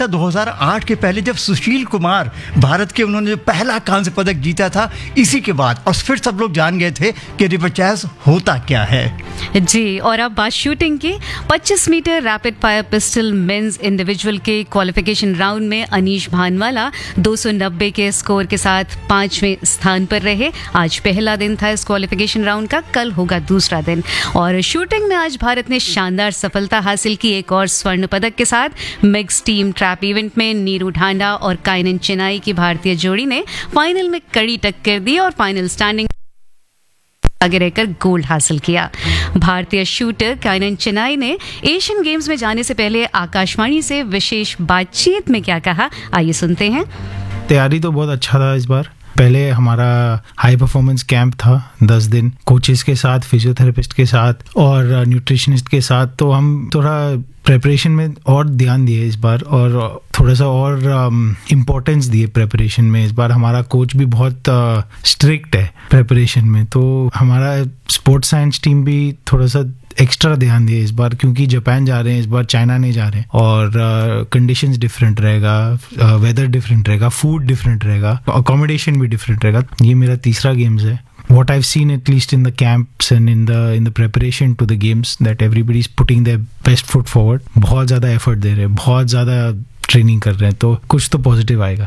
था 2008 के पहले, जब सुशील कुमार भारत के, उन्होंने जो पहला कांस्य पदक जीता था, इसी के बाद और फिर सब लोग जान गए थे कि रिवर चेस होता क्या है। जी, और अब बात शूटिंग की। 25 metre rapid fire pistol mains individual के क्वालिफिकेशन राउंड में अनीश भानवाला 290 के स्कोर के साथ 5वें स्थान पर रहे। आज पहला दिन था इस क्वालिफिकेशन राउंड का, कल होगा दूसरा दिन। और शूटिंग में आज भारत ने शानदार सफलता हासिल की, एक और स्वर्ण पदक के साथ। मिक्स टीम ट्रैप इवेंट में नीरू ढांडा और काइनन चेनाई की भारतीय जोड़ी ने फाइनल में कड़ी टक्कर दी और फाइनल स्टैंडिंग आगे रहकर गोल्ड हासिल किया। भारतीय शूटर काइनन चेनाई ने एशियन गेम्स में जाने से पहले आकाशवाणी से विशेष बातचीत में क्या कहा, आइए सुनते हैं। तैयारी तो बहुत अच्छा था इस बार। पहले हमारा हाई परफॉर्मेंस कैंप था 10 दिन, कोचेस के साथ, फिजियोथेरेपिस्ट के साथ और न्यूट्रिशनिस्ट के साथ। तो हम थोड़ा प्रेपरेशन में और ध्यान दिए इस बार और थोड़ा सा और इम्पोर्टेंस दिए प्रेपरेशन में। इस बार हमारा कोच भी बहुत स्ट्रिक्ट है प्रेपरेशन में, तो हमारा स्पोर्ट्स साइंस टीम भी थोड़ा सा एक्स्ट्रा ध्यान दिए इस बार, क्योंकि जापान जा रहे हैं इस बार, चाइना नहीं जा रहे हैं और कंडीशंस डिफरेंट रहेगा, वेदर डिफरेंट रहेगा, फूड डिफरेंट रहेगा, अकोमोडेशन भी डिफरेंट रहेगा। ये मेरा तीसरा गेम्स है। What I've seen, at least in the camps and in the preparation to the games, that everybody is putting their best foot forward. बहुत ज़्यादा एफर्ट दे रहे हैं, बहुत ज़्यादा ट्रेनिंग कर रहे हैं, तो कुछ तो पॉजिटिव आएगा।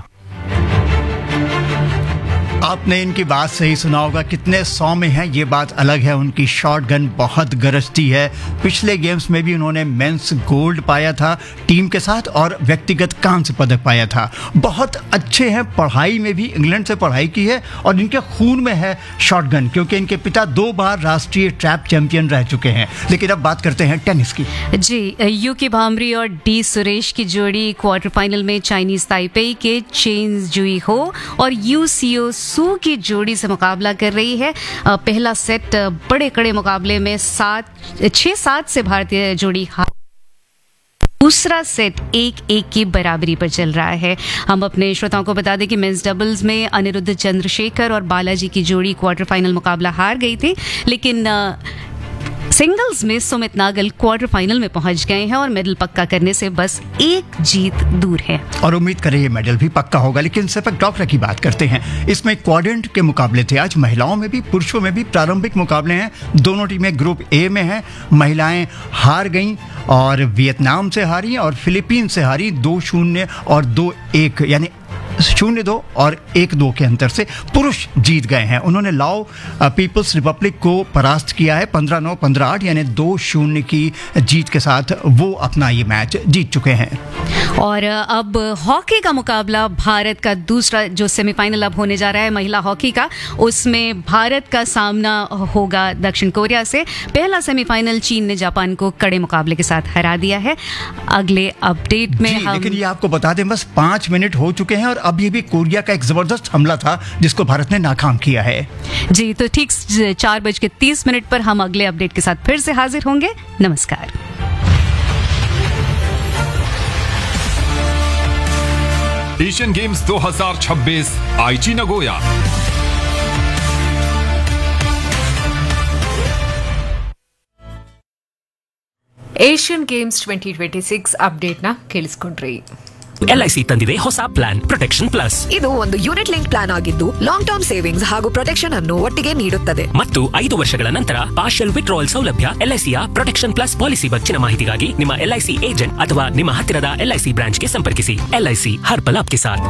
आपने इनकी बात सही सुना होगा, कितने 100 में हैं ये बात अलग है। उनकी शॉटगन बहुत गरजती है। पिछले गेम्स में भी उन्होंने मेंस गोल्ड पाया था टीम के साथ और व्यक्तिगत कांस्य पदक पाया था। बहुत अच्छे हैं, पढ़ाई में भी इंग्लैंड से पढ़ाई की है और इनके खून में है शॉटगन, क्योंकि इनके पिता 2 बार राष्ट्रीय ट्रैप चैंपियन रह चुके हैं। लेकिन अब बात करते हैं टेनिस की। जी, यूकी भामरी और डी सुरेश की जोड़ी क्वार्टर फाइनल में चाइनीज ताइपेई के चेन जुई हो और यू सियो सू की जोड़ी से मुकाबला कर रही है। पहला सेट बड़े कड़े मुकाबले में 6-7 से भारतीय जोड़ी दूसरा सेट 1-1 की बराबरी पर चल रहा है। हम अपने श्रोताओं को बता दें कि मेंस डबल्स में अनिरुद्ध चंद्रशेखर और बालाजी की जोड़ी क्वार्टर फाइनल मुकाबला हार गई थी, लेकिन सिंगल्स में सुमित नागल क्वार्टर फाइनल में पहुंच गए हैं और मेडल पक्का करने से बस एक जीत दूर है। और उम्मीद करें ये मेडल भी पक्का होगा। लेकिन सेपक टकरा की बात करते हैं। इसमें क्वाड्रेंट के मुकाबले थे आज, महिलाओं में भी पुरुषों में भी प्रारंभिक मुकाबले हैं। दोनों टीमें ग्रुप ए में हैं। महिलाएं हार गईं और वियतनाम से हारी और फिलीपींस से हारी 2-0 और 2-1, यानी 0-2 और 1-2 के अंतर से पुरुष जीत गए हैं। उन्होंने लाओ पीपल्स रिपब्लिक को परास्त किया है 15-9, 15-8, यानी 2-0 की जीत के साथ वो अपना ये मैच जीत चुके हैं। और अब हॉकी का मुकाबला, भारत का दूसरा जो सेमीफाइनल अब होने जा रहा है महिला हॉकी का, उसमें भारत का सामना होगा दक्षिण कोरिया से। पहला सेमीफाइनल चीन ने जापान को कड़े मुकाबले के साथ हरा दिया है। अगले अपडेट में हम, लेकिन ये आपको बता दें, बस 5 मिनट हो चुके हैं और अभी भी कोरिया का एक जबरदस्त हमला था जिसको भारत ने नाकाम किया है। जी, तो ठीक 4:30 पर हम अगले अपडेट के साथ फिर से हाजिर होंगे। नमस्कार। एशियन गेम्स 2026 आईची नगोया। Asian games 2026 ಅಪ್ಡೇಟ್ನ ಕೇಳಿಸ್ಕೊಂಡ್ರಿ. LIC ತಂದಿದೆ ಹೊಸ ಪ್ಲಾನ್ ಪ್ರೊಟೆಕ್ಷನ್ ಪ್ಲಸ್. ಇದು ಒಂದು ಯೂನಿಟ್ ಲಿಂಕ್ ಪ್ಲಾನ್ ಆಗಿದ್ದು ಲಾಂಗ್ ಟರ್ಮ್ ಸೇವಿಂಗ್ಸ್ ಹಾಗೂ ಪ್ರೊಟೆಕ್ಷನ್ ಅನ್ನು ಒಟ್ಟಿಗೆ ನೀಡುತ್ತದೆ ಮತ್ತು 5 ವರ್ಷಗಳ ನಂತರ ಪಾರ್ಷಿಯಲ್ ವಿತ್ಡ್ರಾವಲ್ ಸೌಲಭ್ಯ. LICಯ ಪ್ರೊಟೆಕ್ಷನ್ ಪ್ಲಸ್ ಪಾಲಿಸಿ ಹೆಚ್ಚಿನ ಮಾಹಿತಿಗಾಗಿ ನಿಮ್ಮ LIC ಏಜೆಂಟ್ ಅಥವಾ ನಿಮ್ಮ ಹತ್ತಿರದ LIC ಬ್ರಾಂಚ್ಗೆ ಸಂಪರ್ಕಿಸಿ. LIC ಹರ್ ಪಲ್ ಆಪ್ಕೆ ಸಾಥ್.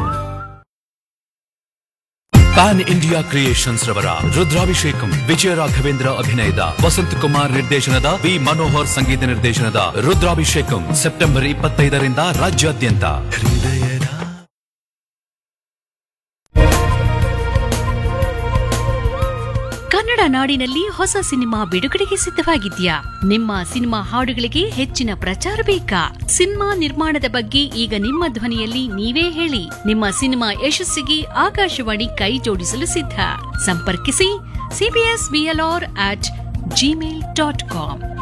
ಪ್ಯಾನ್ ಇಂಡಿಯಾ ಕ್ರಿಯೇಷನ್ಸ್ ರವರ ರುದ್ರಾಭಿಷೇಕಂ, ವಿಜಯ ರಾಘವೇಂದ್ರ ಅಭಿನಯದ, ವಸಂತ್ ಕುಮಾರ್ ನಿರ್ದೇಶನದ, ವಿ ಮನೋಹರ್ ಸಂಗೀತ ನಿರ್ದೇಶನದ ರುದ್ರಾಭಿಷೇಕಂ ಸೆಪ್ಟೆಂಬರ್ 25ರಿಂದ ರಾಜ್ಯಾದ್ಯಂತ. ಕನ್ನಡ ನಾಡಿನಲ್ಲಿ ಹೊಸ ಸಿನಿಮಾ ಬಿಡುಗಡೆಗೆ ಸಿದ್ಧವಾಗಿದ್ಯಾ? ನಿಮ್ಮ ಸಿನಿಮಾ ಹಾಡುಗಳಿಗೆ ಹೆಚ್ಚಿನ ಪ್ರಚಾರ ಬೇಕಾ? ಸಿನಿಮಾ ನಿರ್ಮಾಣದ ಬಗ್ಗೆ ಈಗ ನಿಮ್ಮ ಧ್ವನಿಯಲ್ಲಿ ನೀವೇ ಹೇಳಿ. ನಿಮ್ಮ ಸಿನಿಮಾ ಯಶಸ್ಸಿಗೆ ಆಕಾಶವಾಣಿ ಕೈ ಜೋಡಿಸಲು ಸಿದ್ಧ. ಸಂಪರ್ಕಿಸಿ cbsblr@gmail.com.